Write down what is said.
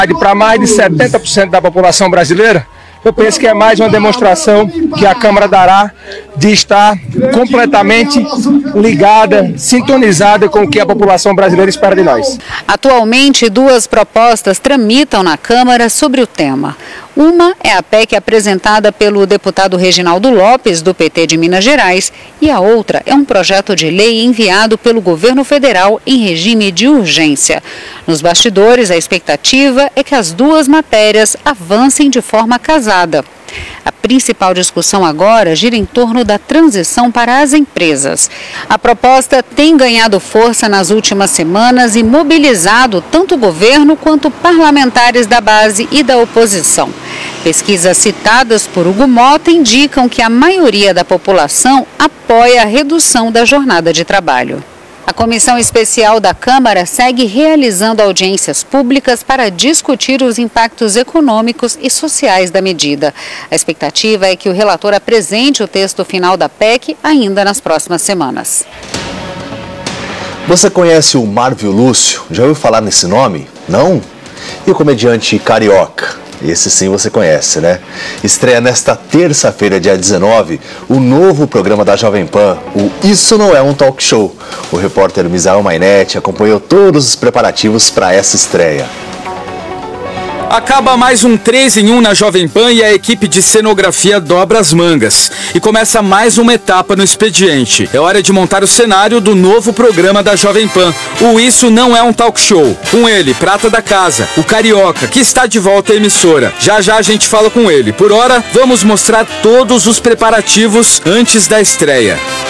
Para mais de 70% da população brasileira, eu penso que é mais uma demonstração que a Câmara dará de estar completamente ligada, sintonizada com o que a população brasileira espera de nós. Atualmente, 2 propostas tramitam na Câmara sobre o tema. Uma é a PEC apresentada pelo deputado Reginaldo Lopes, do PT de Minas Gerais, e a outra é um projeto de lei enviado pelo governo federal em regime de urgência. Nos bastidores, a expectativa é que as 2 matérias avancem de forma casada. A principal discussão agora gira em torno da transição para as empresas. A proposta tem ganhado força nas últimas semanas e mobilizado tanto o governo quanto parlamentares da base e da oposição. Pesquisas citadas por Hugo Mota indicam que a maioria da população apoia a redução da jornada de trabalho. A Comissão Especial da Câmara segue realizando audiências públicas para discutir os impactos econômicos e sociais da medida. A expectativa é que o relator apresente o texto final da PEC ainda nas próximas semanas. Você conhece o Marvio Lúcio? Já ouviu falar nesse nome? Não? E o comediante carioca? Esse sim você conhece, né? Estreia nesta terça-feira, dia 19, o novo programa da Jovem Pan, o Isso Não É um Talk Show. O repórter Misael Mainetti acompanhou todos os preparativos para essa estreia. Acaba mais um 3 em 1 na Jovem Pan e a equipe de cenografia dobra as mangas. E começa mais uma etapa no expediente. É hora de montar o cenário do novo programa da Jovem Pan, o Isso Não É um Talk Show. Com ele, prata da casa, o Carioca, que está de volta à emissora. Já já a gente fala com ele. Por hora, vamos mostrar todos os preparativos antes da estreia.